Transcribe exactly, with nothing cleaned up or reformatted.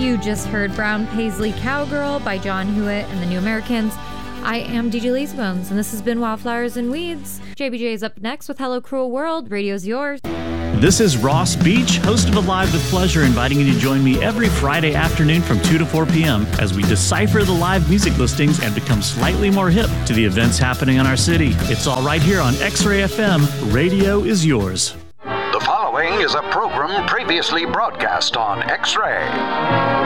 You just heard Brown Paisley Cowgirl by John Hewitt and the New Americans. I am D J Lazybones, and this has been Wildflowers and Weeds. J B J is up next with Hello Cruel World. Radio's yours. This is Ross Beach, host of Alive with Pleasure, inviting you to join me every Friday afternoon from two to four p.m. as we decipher the live music listings and become slightly more hip to the events happening in our city. It's all right here on X-Ray F M. Radio is yours. The following is a program previously broadcast on X-Ray.